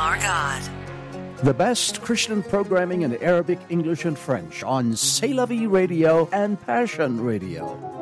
our God. The best Christian programming in Arabic, English, and French on C'est La Vie Radio and Passion Radio.